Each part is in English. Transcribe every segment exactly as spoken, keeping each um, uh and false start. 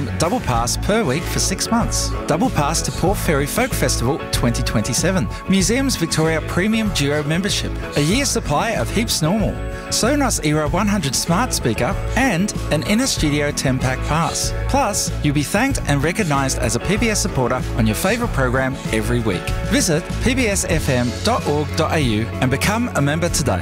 F M double pass per week for six months. Double pass to Port Fairy Folk Festival twenty twenty-seven. Museums Victoria Premium Duo membership. A year supply of Heaps Normal. Sonos Era one hundred smart speaker and an Inner Studio ten pack pass. Plus, you'll be thanked and recognised as a P B S supporter on your favourite program every week. Visit p b s f m dot org dot a u and become a member today.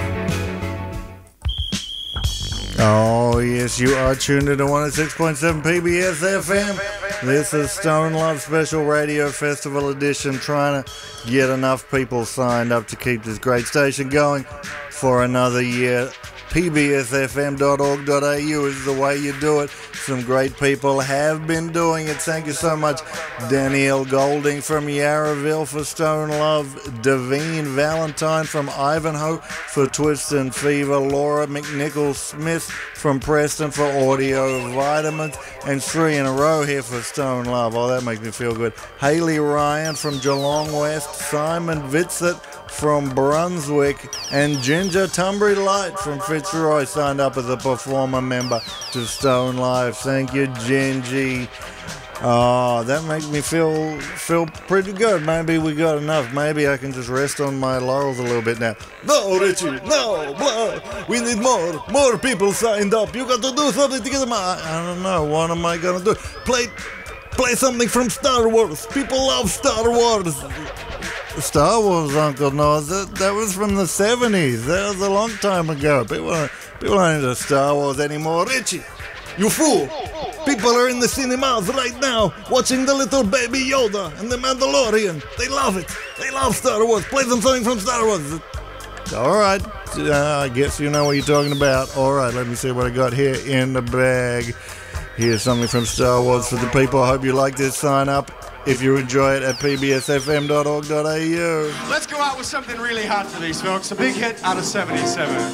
Oh, yes, you are tuned into one oh six point seven P B S F M. This is Stone Love Special Radio Festival Edition, trying to get enough people signed up to keep this great station going for another year. p b s f m dot org dot a u is the way you do it. Some great people have been doing it. Thank you so much, Danielle Golding from Yarraville for Stone Love, Devine Valentine from Ivanhoe for Twist and Fever, Laura McNichol Smith from Preston for Audio Vitamins, and three in a row here for Stone Love. Oh, that makes me feel good. Haley Ryan from Geelong West, Simon Vitzit from Brunswick, and Ginger Tunbury Light from Fitzroy signed up as a performer member to Stone Live. Thank you, Gingy. Oh, that makes me feel feel pretty good. Maybe we got enough. Maybe I can just rest on my laurels a little bit now. No, Richie, no, blah. We need more. More people signed up. You got to do something to get them. I, I don't know. What am I going to do? Play, play something from Star Wars. People love Star Wars. Star Wars, Uncle Noah, that, that was from the seventies. That was a long time ago. People aren't, people aren't into Star Wars anymore. Richie, you fool! People are in the cinemas right now watching the little baby Yoda and the Mandalorian. They love it. They love Star Wars. Play them something from Star Wars. All right. Uh, I guess you know what you're talking about. All right, let me see what I got here in the bag. Here's something from Star Wars for the people. I hope you like this. Sign up if you enjoy it at p b s f m dot org dot a u. Let's go out with something really hot for these folks. A big hit out of seventy-seven.